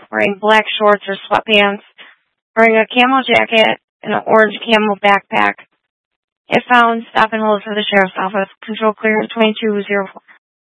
wearing black shorts or sweatpants, wearing a camel jacket and an orange camel backpack. If found, stop and hold for the sheriff's office. Control clearance 2204.